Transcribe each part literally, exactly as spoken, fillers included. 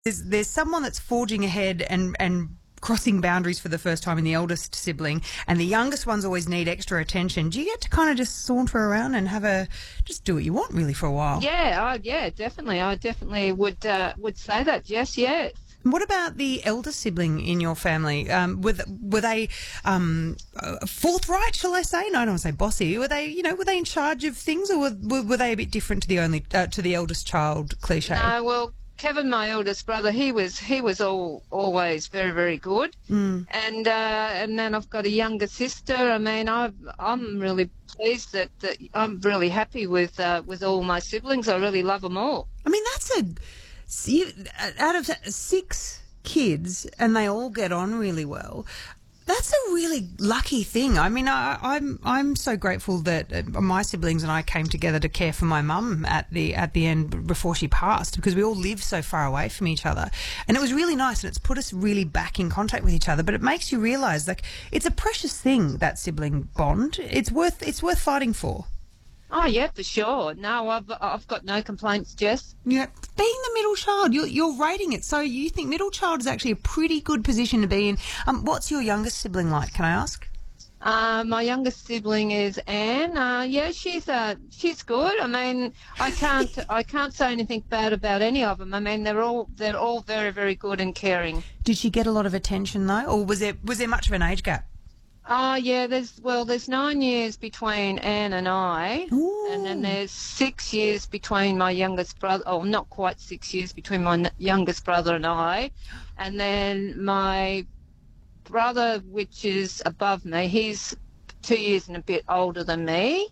there's, there's someone that's forging ahead and, and crossing boundaries for the first time in the eldest sibling, and the youngest ones always need extra attention. Do you get to kind of just saunter around and have a, just do what you want really for a while? Yeah, I, yeah, definitely. I definitely would uh, would say that, Jess, yes. What about the eldest sibling in your family? Um, were, were they um, uh, forthright, shall I say? No, I don't want to say bossy. Were they, you know, were they in charge of things, or were, were, were they a bit different to the only uh, to the eldest child cliche? No, well, Kevin, my eldest brother, he was he was all always very very good, mm. and uh, and then I've got a younger sister. I mean, I I'm really pleased that, that I'm really happy with uh, with all my siblings. I really love them all. I mean, that's a see, out of six kids, and they all get on really well. That's a really lucky thing. I mean, I, I'm I'm so grateful that uh, my siblings and I came together to care for my mum at the at the end before she passed, because we all live so far away from each other, and it was really nice, and it's put us really back in contact with each other. But it makes you realise, like, it's a precious thing, that sibling bond. It's worth it's worth fighting for. Oh yeah, for sure. No, I've I've got no complaints, Jess. Yeah, being the middle child, you're you're rating it. So you think middle child is actually a pretty good position to be in. Um, what's your youngest sibling like? Can I ask? Uh, my youngest sibling is Anne. Uh, yeah, she's uh she's good. I mean, I can't I can't say anything bad about any of them. I mean, they're all they're all very very good and caring. Did she get a lot of attention though, or was there was there much of an age gap? Oh yeah, there's well, there's nine years between Anne and I, Ooh. and then there's six years between my youngest brother. Oh, not quite six years between my n- youngest brother and I, and then my brother, which is above me, he's two years and a bit older than me,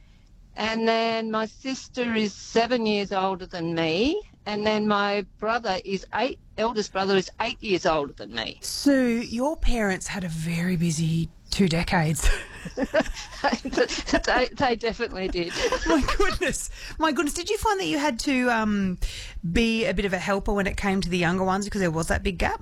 and then my sister is seven years older than me, and then my brother is eight. Eldest brother is eight years older than me. Sue, your parents had a very busy two decades. they, they definitely did. My goodness. My goodness. Did you find that you had to um, be a bit of a helper when it came to the younger ones because there was that big gap?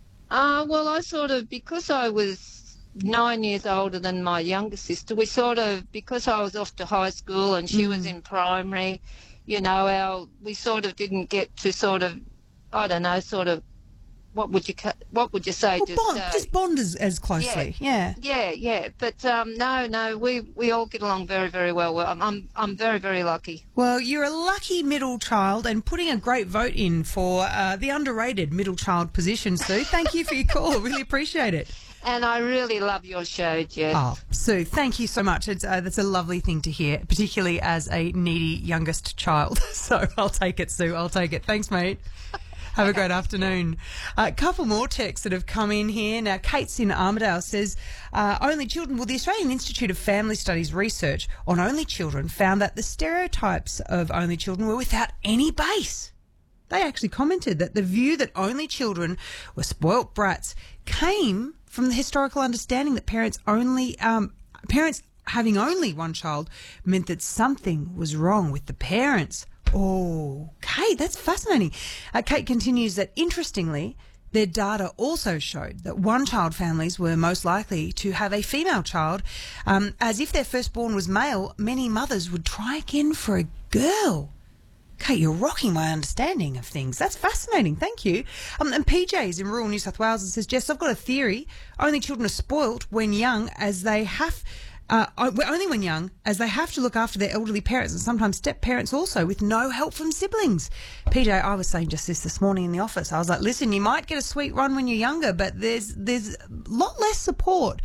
Uh, well, I sort of, because I was nine years older than my younger sister, we sort of, because I was off to high school and she mm. was in primary, you know, our we sort of didn't get to sort of, I don't know, sort of, what would you what would you say? Well, just bond, uh, just bond as, as closely, yeah, yeah, yeah. yeah. But um, no, no, we, we all get along very, very well. I'm I'm I'm very, very lucky. Well, you're a lucky middle child, and putting a great vote in for uh, the underrated middle child position, Sue. Thank you for your call. Really appreciate it. And I really love your show, Jess. Oh, Sue, thank you so much. It's uh, that's a lovely thing to hear, particularly as a needy youngest child. So I'll take it, Sue. I'll take it. Thanks, mate. Have a great afternoon. A uh, couple more texts that have come in here. Now, Kate's in Armidale says, uh, only children, well, the Australian Institute of Family Studies research on only children found that the stereotypes of only children were without any base. They actually commented that the view that only children were spoilt brats came from the historical understanding that parents only, um, parents having only one child meant that something was wrong with the parents. Oh, Kate, that's fascinating. Uh, Kate continues that, interestingly, their data also showed that one-child families were most likely to have a female child, um, as if their firstborn was male, many mothers would try again for a girl. Kate, you're rocking my understanding of things. That's fascinating. Thank you. Um, and P J's in rural New South Wales and says, Jess, I've got a theory. Only children are spoilt when young, as they have... Uh, only when young, as they have to look after their elderly parents and sometimes step-parents also, with no help from siblings. P J, I was saying just this this morning in the office. I was like, listen, you might get a sweet run when you're younger, but there's there's a lot less support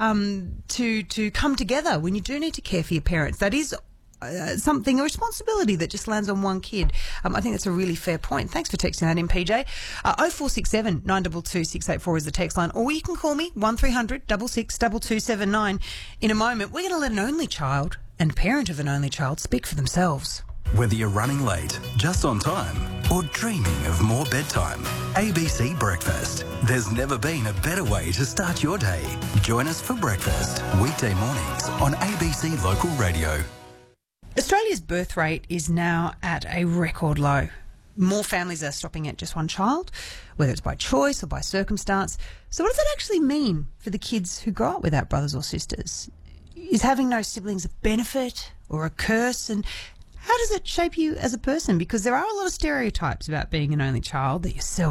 um, to to come together when you do need to care for your parents. That is Uh, something, a responsibility that just lands on one kid. Um, I think that's a really fair point. Thanks for texting that in, P J. Uh, oh four six seven, nine two two, six eight four is the text line, or you can call me one three hundred, six six, two two seven nine. In a moment, we're going to let an only child and parent of an only child speak for themselves. Whether you're running late, just on time, or dreaming of more bedtime, A B C Breakfast. There's never been a better way to start your day. Join us for breakfast, weekday mornings on A B C Local Radio. Australia's birth rate is now at a record low. More families are stopping at just one child, whether it's by choice or by circumstance. So what does that actually mean for the kids who grow up without brothers or sisters? Is having no siblings a benefit or a curse? And how does it shape you as a person? Because there are a lot of stereotypes about being an only child, that you're selfish,